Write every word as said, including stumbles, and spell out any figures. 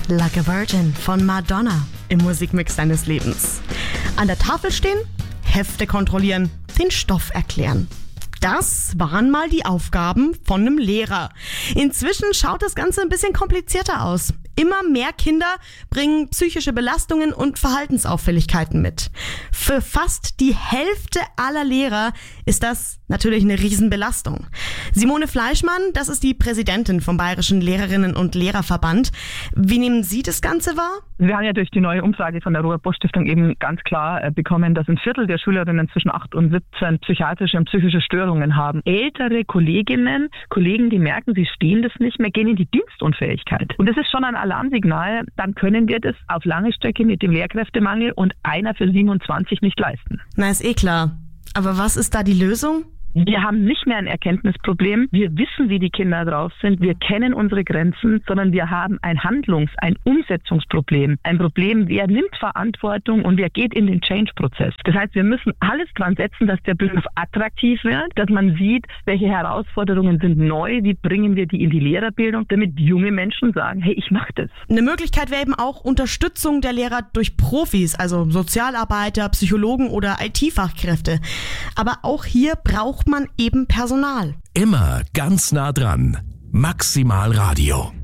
Like a Virgin von Madonna im Musikmix deines Lebens. An der Tafel stehen, Hefte kontrollieren, den Stoff erklären. Das waren mal die Aufgaben von einem Lehrer. Inzwischen schaut das Ganze ein bisschen komplizierter aus. Immer mehr Kinder bringen psychische Belastungen und Verhaltensauffälligkeiten mit. Für fast die Hälfte aller Lehrer ist das natürlich eine Riesenbelastung. Simone Fleischmann, das ist die Präsidentin vom Bayerischen Lehrerinnen- und Lehrerverband. Wie nehmen Sie das Ganze wahr? Wir haben ja durch die neue Umfrage von der Robert-Bosch-Stiftung eben ganz klar bekommen, dass ein Viertel der Schülerinnen zwischen acht und siebzehn psychiatrische und psychische Störungen haben. Ältere Kolleginnen, Kollegen, die merken, sie stehen das nicht mehr, gehen in die Dienstunfähigkeit. Und das ist schon ein Alarmsignal, dann können wir das auf lange Strecke mit dem Lehrkräftemangel und einer für siebenundzwanzig nicht leisten. Na, ist eh klar. Aber was ist da die Lösung? Wir haben nicht mehr ein Erkenntnisproblem. Wir wissen, wie die Kinder drauf sind. Wir kennen unsere Grenzen, sondern wir haben ein Handlungs-, ein Umsetzungsproblem. Ein Problem, wer nimmt Verantwortung und wer geht in den Change-Prozess. Das heißt, wir müssen alles dran setzen, dass der Beruf attraktiv wird, dass man sieht, welche Herausforderungen sind neu, wie bringen wir die in die Lehrerbildung, damit junge Menschen sagen, hey, ich mache das. Eine Möglichkeit wäre eben auch Unterstützung der Lehrer durch Profis, also Sozialarbeiter, Psychologen oder I T-Fachkräfte. Aber auch hier braucht man eben Personal. Immer ganz nah dran. Maximal Radio.